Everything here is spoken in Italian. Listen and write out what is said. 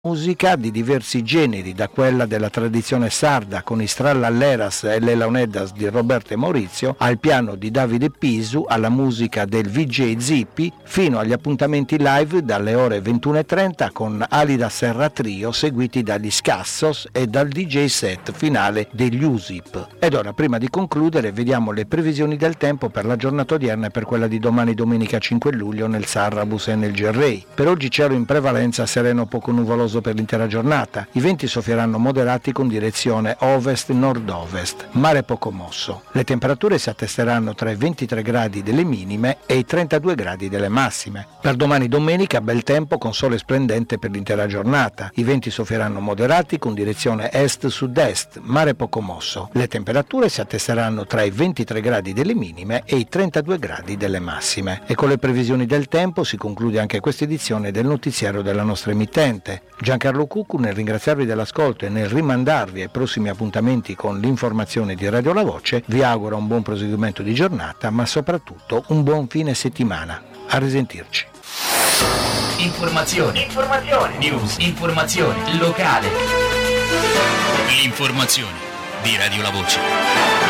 musica di diversi generi, da quella della tradizione sarda con i Strallalleras e le Launeddas di Roberto e Maurizio, al piano di Davide Pisu, alla musica del VJ Zippi, fino agli appuntamenti live dalle ore 21:30 con Alida Serra Trio, seguiti dagli Scassos e dal DJ set finale degli Usip. Ed ora, prima di concludere, vediamo le previsioni del tempo per la giornata odierna e per quella di domani domenica 5 luglio nel Sarrabus e nel Gerrei. Per oggi cielo in prevalenza sereno poco nuvoloso per l'intera giornata. I venti soffieranno moderati con direzione ovest-nord-ovest, mare poco mosso. Le temperature si attesteranno tra i 23 gradi delle minime e i 32 gradi delle massime. Per domani domenica bel tempo con sole splendente per l'intera giornata. I venti soffieranno moderati con direzione est-sud-est, mare poco mosso. Le temperature si attesteranno tra i 23 gradi delle minime e i 32 gradi delle massime. E con le previsioni del tempo si conclude anche questa edizione del notiziario della nostra emittente. Giancarlo Cuccu, nel ringraziarvi dell'ascolto e nel rimandarvi ai prossimi appuntamenti con l'informazione di Radio La Voce, vi auguro un buon proseguimento di giornata, ma soprattutto un buon fine settimana. A risentirci. Informazione. News. Informazione locale. L'informazione di Radio La Voce.